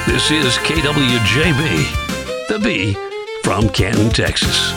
This is KWJB, the B from Canton, Texas.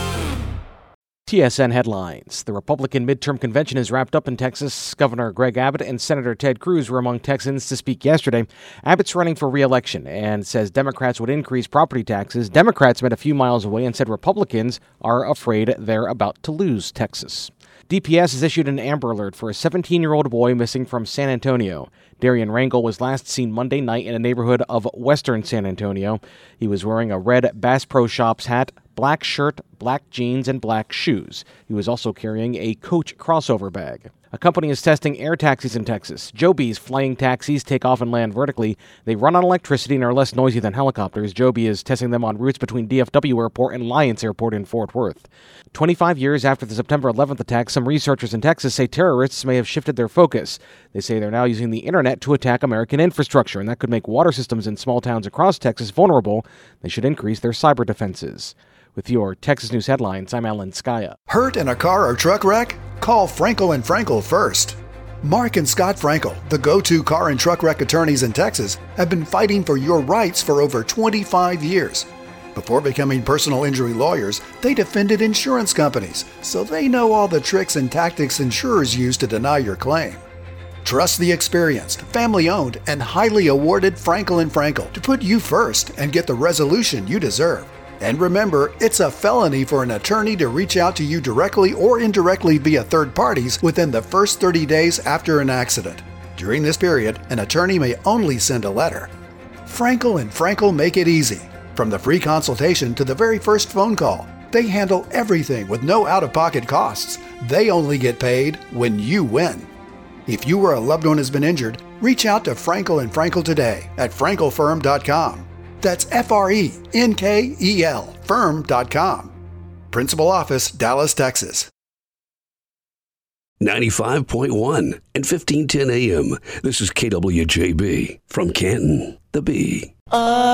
TSN headlines. The Republican midterm convention is wrapped up in Texas. Governor Greg Abbott and Senator Ted Cruz were among Texans to speak yesterday. Abbott's running for re-election and says Democrats would increase property taxes. Democrats met a few miles away and said Republicans are afraid they're about to lose Texas. DPS has issued an Amber Alert for a 17-year-old boy missing from San Antonio. Darian Rangel was last seen Monday night in a neighborhood of western San Antonio. He was wearing a red Bass Pro Shops hat, black shirt, black jeans, and black shoes. He was also carrying a Coach crossover bag. A company is testing air taxis in Texas. Joby's flying taxis take off and land vertically. They run on electricity and are less noisy than helicopters. Joby is testing them on routes between DFW Airport and Lyons Airport in Fort Worth. 25 years after the September 11th attack, some researchers in Texas say terrorists may have shifted their focus. They say they're now using the internet to attack American infrastructure, and that could make water systems in small towns across Texas vulnerable. They should increase their cyber defenses. With your Texas News headlines, I'm Alan Skaya. Hurt in a car or truck wreck? Call Frankel & Frankel first. Mark and Scott Frankel, the go-to car and truck wreck attorneys in Texas, have been fighting for your rights for over 25 years. Before becoming personal injury lawyers, they defended insurance companies, so they know all the tricks and tactics insurers use to deny your claim. Trust the experienced, family-owned, and highly awarded Frankel & Frankel to put you first and get the resolution you deserve. And remember, it's a felony for an attorney to reach out to you directly or indirectly via third parties within the first 30 days after an accident. During this period, an attorney may only send a letter. Frankel & Frankel make it easy. From the free consultation to the very first phone call, they handle everything with no out-of-pocket costs. They only get paid when you win. If you or a loved one has been injured, reach out to Frankel & Frankel today at frankelfirm.com. That's FRENKEL firm.com. Principal office, Dallas, Texas. 95.1 and 1510 AM. This is KWJB from Canton, the B.